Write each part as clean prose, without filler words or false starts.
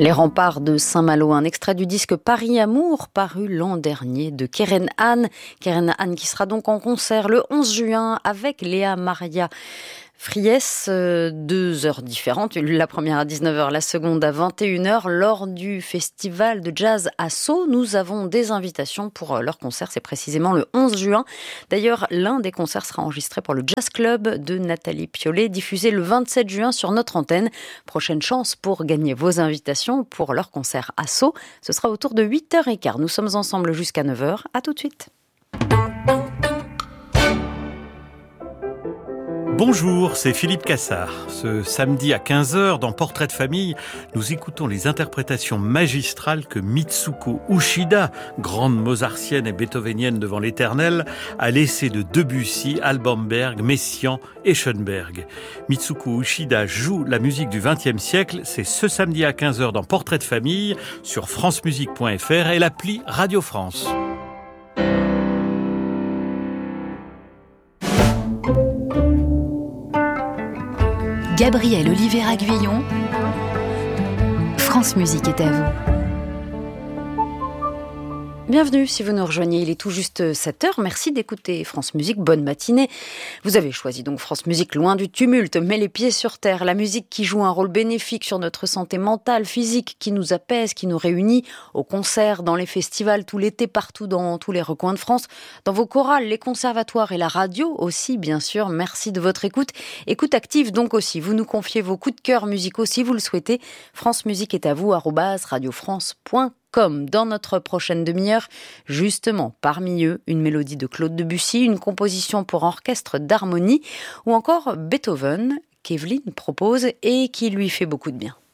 Les remparts de Saint-Malo, un extrait du disque Paris Amour, paru l'an dernier de Keren Han. Keren Han qui sera donc en concert le 11 juin avec Léa Maria Friès, 2 heures différentes, la première à 19h, la seconde à 21h, lors du festival de jazz à Sceaux. Nous avons des invitations pour leur concert, c'est précisément le 11 juin. D'ailleurs, l'un des concerts sera enregistré pour le Jazz Club de Nathalie Piolet, diffusé le 27 juin sur notre antenne. Prochaine chance pour gagner vos invitations pour leur concert à Sceaux. Ce sera autour de 8h15. Nous sommes ensemble jusqu'à 9h. À tout de suite. Bonjour, c'est Philippe Cassard. Ce samedi à 15h, dans Portrait de famille, nous écoutons les interprétations magistrales que Mitsuko Uchida, grande mozartienne et beethovenienne devant l'éternel, a laissées de Debussy, Alban Berg, Messiaen et Schoenberg. Mitsuko Uchida joue la musique du XXe siècle. C'est ce samedi à 15h dans Portrait de famille sur francemusique.fr et l'appli Radio France. Gabriel Olivéra-Guyon, France Musique est à vous. Bienvenue si vous nous rejoignez, il est tout juste 7h. Merci d'écouter France Musique, bonne matinée. Vous avez choisi donc France Musique loin du tumulte, mais les pieds sur terre. La musique qui joue un rôle bénéfique sur notre santé mentale, physique, qui nous apaise, qui nous réunit au concert, dans les festivals, tout l'été, partout dans tous les recoins de France, dans vos chorales, les conservatoires et la radio aussi, bien sûr. Merci de votre écoute. Écoute active donc aussi. Vous nous confiez vos coups de cœur musicaux si vous le souhaitez. France Musique est à vous, @radiofrance.com. Dans notre prochaine demi-heure, justement, parmi eux, une mélodie de Claude Debussy, une composition pour orchestre d'harmonie, ou encore Beethoven, qu'Evelyne propose et qui lui fait beaucoup de bien.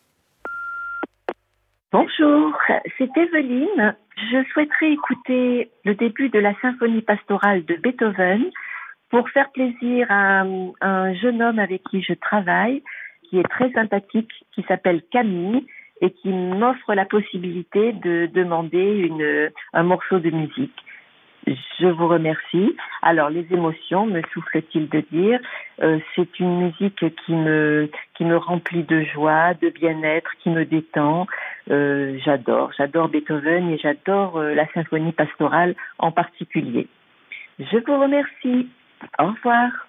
Bonjour, c'est Evelyne. Je souhaiterais écouter le début de la symphonie pastorale de Beethoven pour faire plaisir à un jeune homme avec qui je travaille, qui est très sympathique, qui s'appelle Camille, et qui m'offre la possibilité de demander un morceau de musique. Je vous remercie. Alors, les émotions, me souffle-t-il de dire, c'est une musique qui me remplit de joie, de bien-être, qui me détend. J'adore Beethoven et j'adore la symphonie pastorale en particulier. Je vous remercie. Au revoir.